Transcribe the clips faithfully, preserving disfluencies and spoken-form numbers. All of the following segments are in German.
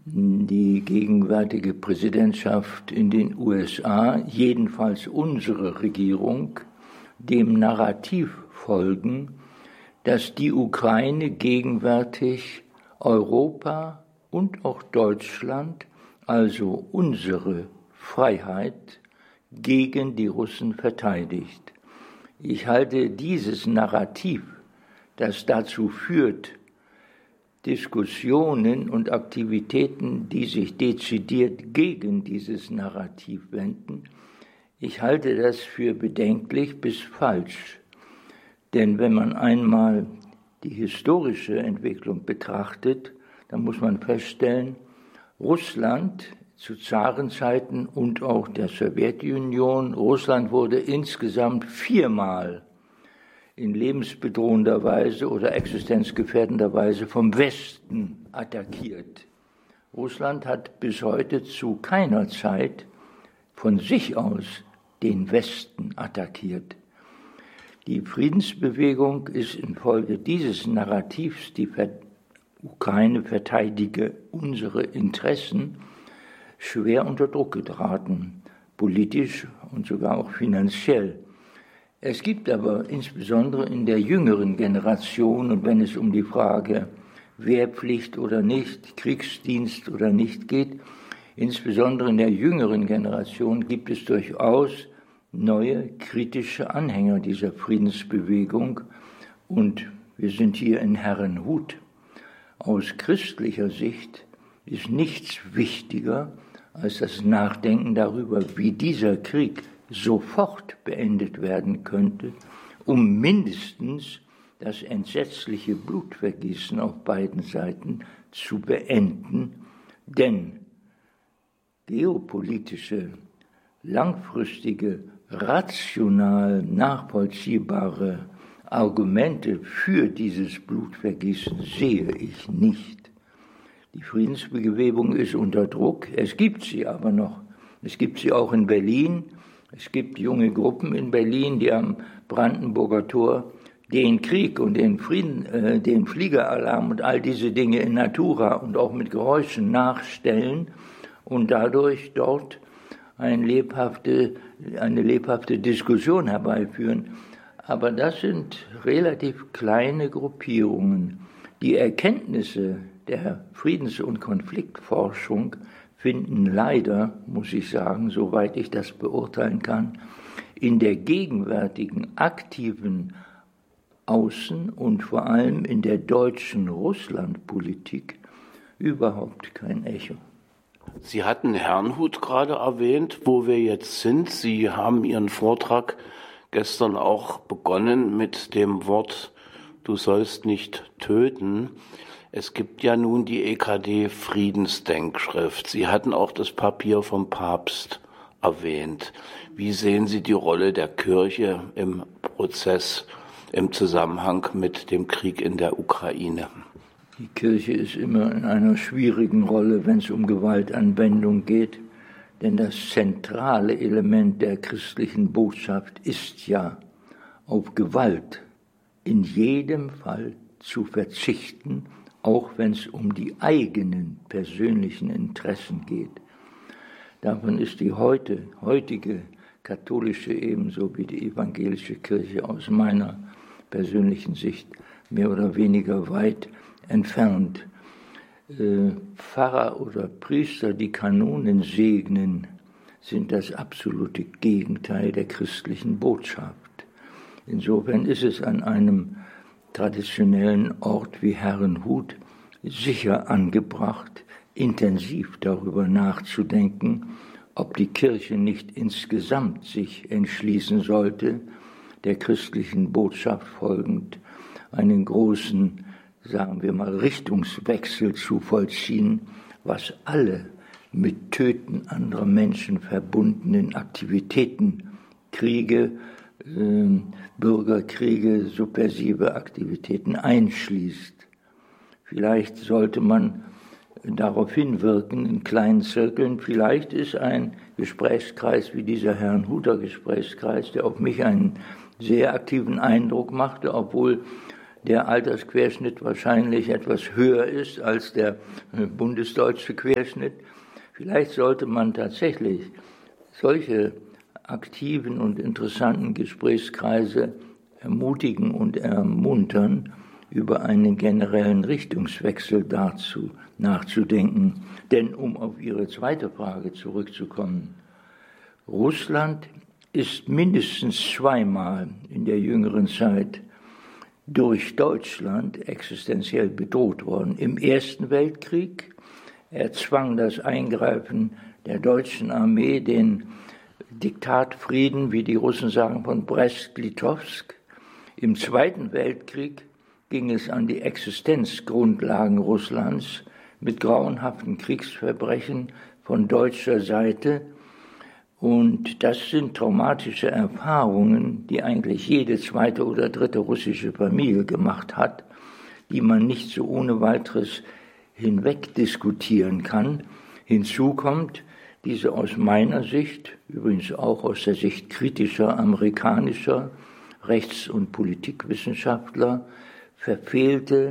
die gegenwärtige Präsidentschaft in den U S A, jedenfalls unsere Regierung, dem Narrativ folgen, dass die Ukraine gegenwärtig Europa und auch Deutschland, also unsere Freiheit, gegen die Russen verteidigt. Ich halte dieses Narrativ, das dazu führt, Diskussionen und Aktivitäten, die sich dezidiert gegen dieses Narrativ wenden, ich halte das für bedenklich bis falsch. Denn wenn man einmal die historische Entwicklung betrachtet, dann muss man feststellen, Russland zu Zarenzeiten und auch der Sowjetunion, Russland wurde insgesamt viermal in lebensbedrohender Weise oder existenzgefährdender Weise vom Westen attackiert. Russland hat bis heute zu keiner Zeit von sich aus den Westen attackiert. Die Friedensbewegung ist infolge dieses Narrativs, die Ukraine verteidige unsere Interessen, schwer unter Druck geraten, politisch und sogar auch finanziell. Es gibt aber insbesondere in der jüngeren Generation, und wenn es um die Frage Wehrpflicht oder nicht, Kriegsdienst oder nicht geht, insbesondere in der jüngeren Generation gibt es durchaus neue kritische Anhänger dieser Friedensbewegung. Und wir sind hier in Herrenhut. Aus christlicher Sicht ist nichts wichtiger als das Nachdenken darüber, wie dieser Krieg sofort beendet werden könnte, um mindestens das entsetzliche Blutvergießen auf beiden Seiten zu beenden. Denn geopolitische, langfristige, rational nachvollziehbare Argumente für dieses Blutvergießen sehe ich nicht. Die Friedensbewegung ist unter Druck, es gibt sie aber noch. Es gibt sie auch in Berlin. Es gibt junge Gruppen in Berlin, die am Brandenburger Tor den Krieg und den Frieden, äh, den Fliegeralarm und all diese Dinge in Natura und auch mit Geräuschen nachstellen und dadurch dort eine lebhafte, eine lebhafte Diskussion herbeiführen. Aber das sind relativ kleine Gruppierungen. Die Erkenntnisse der Friedens- und Konfliktforschung finden leider, muss ich sagen, soweit ich das beurteilen kann, in der gegenwärtigen aktiven Außen- und vor allem in der deutschen Russlandpolitik überhaupt kein Echo. Sie hatten Herrnhut gerade erwähnt, wo wir jetzt sind. Sie haben Ihren Vortrag gestern auch begonnen mit dem Wort, du sollst nicht töten. Es gibt ja nun die E K D-Friedensdenkschrift. Sie hatten auch das Papier vom Papst erwähnt. Wie sehen Sie die Rolle der Kirche im Prozess, im Zusammenhang mit dem Krieg in der Ukraine? Die Kirche ist immer in einer schwierigen Rolle, wenn es um Gewaltanwendung geht, denn das zentrale Element der christlichen Botschaft ist ja, auf Gewalt in jedem Fall zu verzichten, auch wenn es um die eigenen persönlichen Interessen geht. Davon ist die heute, heutige katholische ebenso wie die evangelische Kirche aus meiner persönlichen Sicht mehr oder weniger weit entfernt. Äh, Pfarrer oder Priester, die Kanonen segnen, sind das absolute Gegenteil der christlichen Botschaft. Insofern ist es an einem traditionellen Ort wie Herrenhut sicher angebracht, intensiv darüber nachzudenken, ob die Kirche nicht insgesamt sich entschließen sollte, der christlichen Botschaft folgend einen großen, sagen wir mal, Richtungswechsel zu vollziehen, was alle mit Töten anderer Menschen verbundenen Aktivitäten, Kriege, äh, Bürgerkriege, subversive Aktivitäten einschließt. Vielleicht sollte man darauf hinwirken in kleinen Zirkeln. Vielleicht ist ein Gesprächskreis wie dieser Herrnhuter Gesprächskreis, der auf mich einen sehr aktiven Eindruck machte, obwohl der Altersquerschnitt wahrscheinlich etwas höher ist als der bundesdeutsche Querschnitt. Vielleicht sollte man tatsächlich solche aktiven und interessanten Gesprächskreise ermutigen und ermuntern, über einen generellen Richtungswechsel dazu nachzudenken. Denn um auf Ihre zweite Frage zurückzukommen, Russland ist mindestens zweimal in der jüngeren Zeit durch Deutschland existenziell bedroht worden. Im Ersten Weltkrieg erzwang das Eingreifen der deutschen Armee den Diktatfrieden, wie die Russen sagen, von Brest-Litowsk. Im Zweiten Weltkrieg ging es an die Existenzgrundlagen Russlands mit grauenhaften Kriegsverbrechen von deutscher Seite. Und das sind traumatische Erfahrungen, die eigentlich jede zweite oder dritte russische Familie gemacht hat, die man nicht so ohne weiteres hinweg diskutieren kann. Hinzu kommt diese aus meiner Sicht, übrigens auch aus der Sicht kritischer amerikanischer Rechts- und Politikwissenschaftler, verfehlte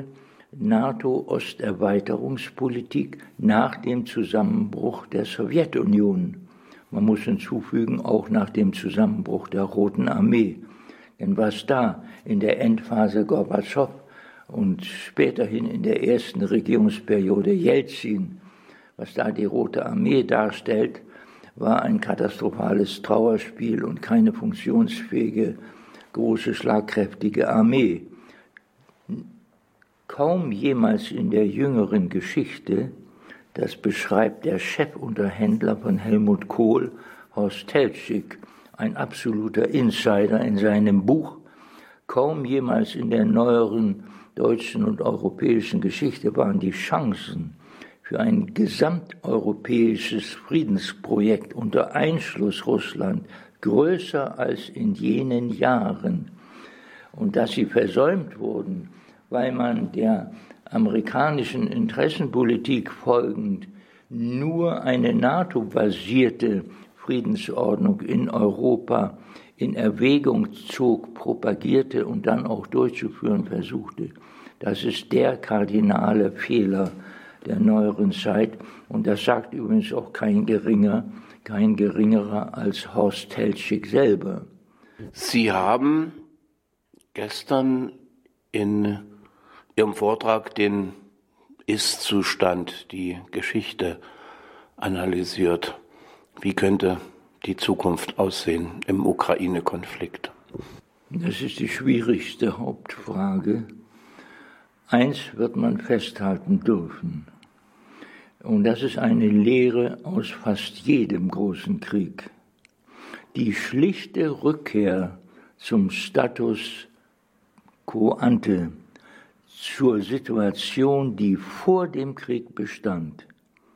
NATO-Osterweiterungspolitik nach dem Zusammenbruch der Sowjetunion. Man muss hinzufügen, auch nach dem Zusammenbruch der Roten Armee. Denn was da in der Endphase Gorbatschow und späterhin in der ersten Regierungsperiode Jelzin, was da die Rote Armee darstellt, war ein katastrophales Trauerspiel und keine funktionsfähige, große, schlagkräftige Armee. Kaum jemals in der jüngeren Geschichte, das beschreibt der Chefunterhändler von Helmut Kohl, Horst Teltschik, ein absoluter Insider in seinem Buch, kaum jemals in der neueren deutschen und europäischen Geschichte waren die Chancen für ein gesamteuropäisches Friedensprojekt unter Einschluss Russland größer als in jenen Jahren. Und dass sie versäumt wurden, weil man der amerikanischen Interessenpolitik folgend nur eine NATO-basierte Friedensordnung in Europa in Erwägung zog, propagierte und dann auch durchzuführen versuchte. Das ist der kardinale Fehler der neueren Zeit. Und das sagt übrigens auch kein geringer, kein geringerer als Horst Teltschik selber. Sie haben gestern in Ihrem Vortrag den Ist-Zustand, die Geschichte analysiert. Wie könnte die Zukunft aussehen im Ukraine-Konflikt? Das ist die schwierigste Hauptfrage. Eins wird man festhalten dürfen. Und das ist eine Lehre aus fast jedem großen Krieg. Die schlichte Rückkehr zum Status quo ante, zur Situation, die vor dem Krieg bestand,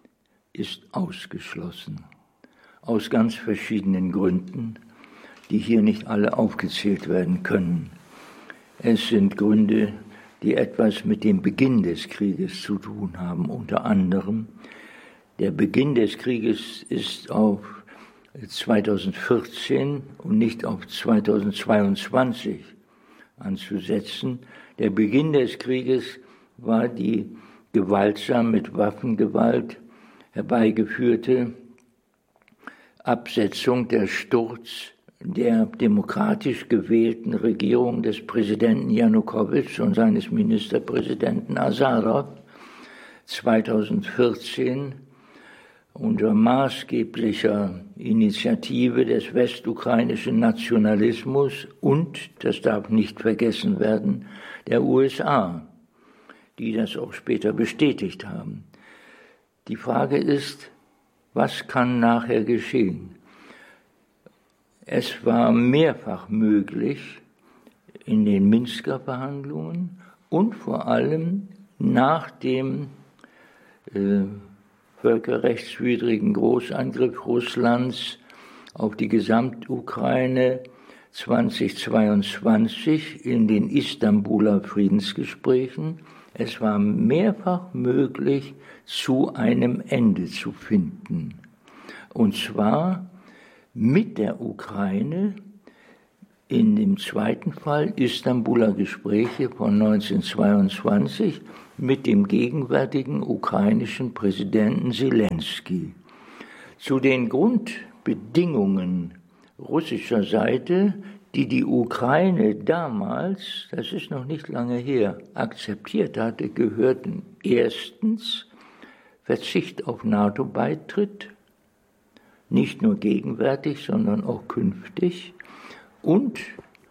ist ausgeschlossen. Aus ganz verschiedenen Gründen, die hier nicht alle aufgezählt werden können. Es sind Gründe, die etwas mit dem Beginn des Krieges zu tun haben, unter anderem. Der Beginn des Krieges ist auf zweitausendvierzehn und nicht auf zweitausendzweiundzwanzig anzusetzen. Der Beginn des Krieges war die gewaltsam mit Waffengewalt herbeigeführte Absetzung, der Sturz der demokratisch gewählten Regierung des Präsidenten Janukowitsch und seines Ministerpräsidenten Asarow zweitausendvierzehn unter maßgeblicher Initiative des westukrainischen Nationalismus und, das darf nicht vergessen werden, der U S A, die das auch später bestätigt haben. Die Frage ist, was kann nachher geschehen? Es war mehrfach möglich in den Minsker Verhandlungen und vor allem nach dem äh, völkerrechtswidrigen Großangriff Russlands auf die Gesamtukraine zweitausendzweiundzwanzig in den Istanbuler Friedensgesprächen. Es war mehrfach möglich, zu einem Ende zu finden. Und zwar mit der Ukraine In dem zweiten Fall Istanbuler Gespräche von neunzehnhundertzweiundzwanzig mit dem gegenwärtigen ukrainischen Präsidenten Selenskyj. Zu den Grundbedingungen russischer Seite, die die Ukraine damals, das ist noch nicht lange her, akzeptiert hatte, gehörten erstens Verzicht auf NATO-Beitritt, nicht nur gegenwärtig, sondern auch künftig, und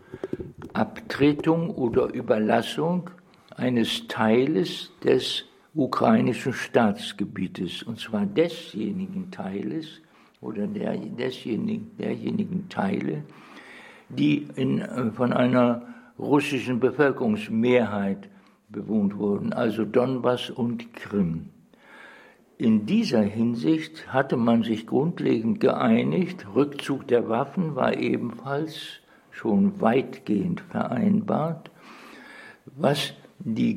Abtretung oder Überlassung eines Teiles des ukrainischen Staatsgebietes, und zwar desjenigen Teiles oder der, desjenigen, derjenigen Teile, die in, von einer russischen Bevölkerungsmehrheit bewohnt wurden, also Donbass und Krim. In dieser Hinsicht hatte man sich grundlegend geeinigt. Rückzug der Waffen war ebenfalls schon weitgehend vereinbart. Was die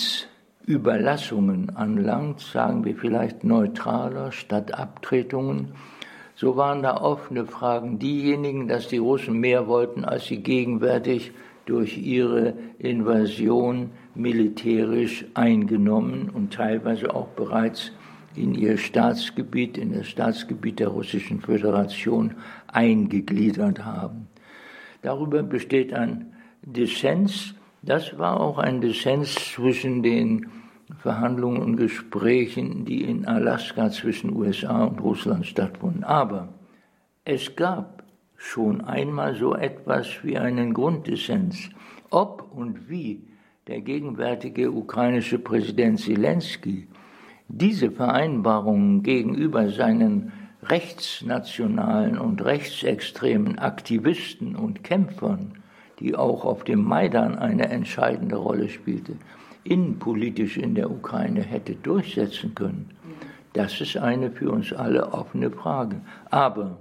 Gebietsüberlassungen anlangt, sagen wir vielleicht neutraler statt Abtretungen, so waren da offene Fragen. Diejenigen, dass die Russen mehr wollten, als sie gegenwärtig durch ihre Invasion militärisch eingenommen und teilweise auch bereits in ihr Staatsgebiet, in das Staatsgebiet der Russischen Föderation eingegliedert haben. Darüber besteht ein Dissens. Das war auch ein Dissens zwischen den Verhandlungen und Gesprächen, die in Alaska zwischen U S A und Russland stattfanden. Aber es gab schon einmal so etwas wie einen Grunddissens, ob und wie der gegenwärtige ukrainische Präsident Selenskyj diese Vereinbarungen gegenüber seinen rechtsnationalen und rechtsextremen Aktivisten und Kämpfern, die auch auf dem Maidan eine entscheidende Rolle spielte, innenpolitisch in der Ukraine hätte durchsetzen können. Das ist eine für uns alle offene Frage. Aber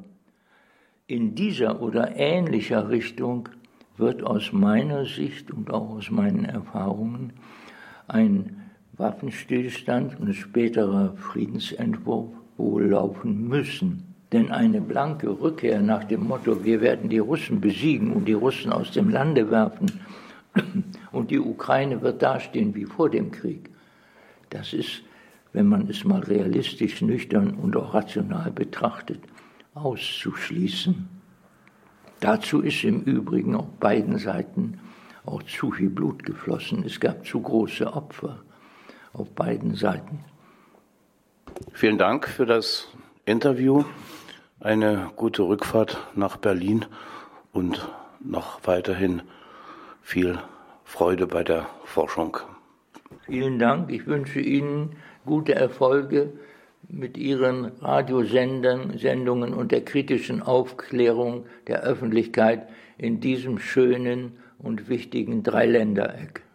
in dieser oder ähnlicher Richtung wird aus meiner Sicht und auch aus meinen Erfahrungen ein Waffenstillstand und späterer Friedensentwurf wohl laufen müssen. Denn eine blanke Rückkehr nach dem Motto, wir werden die Russen besiegen und die Russen aus dem Lande werfen und die Ukraine wird dastehen wie vor dem Krieg, das ist, wenn man es mal realistisch, nüchtern und auch rational betrachtet, auszuschließen. Dazu ist im Übrigen auf beiden Seiten auch zu viel Blut geflossen. Es gab zu große Opfer auf beiden Seiten. Vielen Dank für das Interview. Eine gute Rückfahrt nach Berlin und noch weiterhin viel Freude bei der Forschung. Vielen Dank. Ich wünsche Ihnen gute Erfolge mit Ihren Radiosendern, Sendungen und der kritischen Aufklärung der Öffentlichkeit in diesem schönen und wichtigen Dreiländereck.